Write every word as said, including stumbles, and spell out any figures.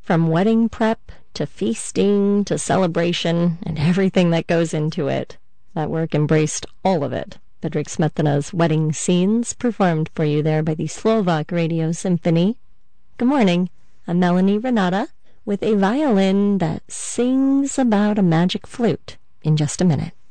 From wedding prep to feasting to celebration and everything that goes into it, that work embraced all of it. Bedřich Smetana's Wedding Scenes, performed for you there by the Slovak Radio Symphony. Good morning. I'm Melanie Renata with a violin that sings about a magic flute in just a minute.